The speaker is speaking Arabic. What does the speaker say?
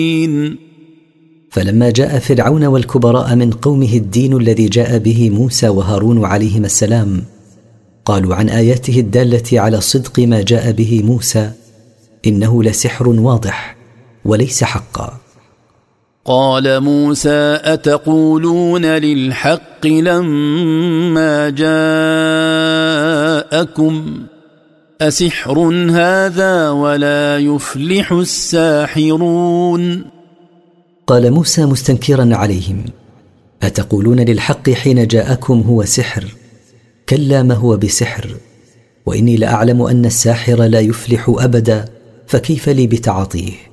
فلما جاء فرعون والكبراء من قومه الدين الذي جاء به موسى وهارون عليهما السلام، قالوا عن آياته الدالة على صدق ما جاء به موسى: إنه لسحر واضح وليس حقا. قال موسى: أتقولون للحق لما جاءكم أسحر هذا ولا يفلح الساحرون. قال موسى مستنكرا عليهم: أتقولون للحق حين جاءكم هو سحر؟ كلا، ما هو بسحر، وإني لأعلم أن الساحر لا يفلح أبدا، فكيف لي بتعاطيه؟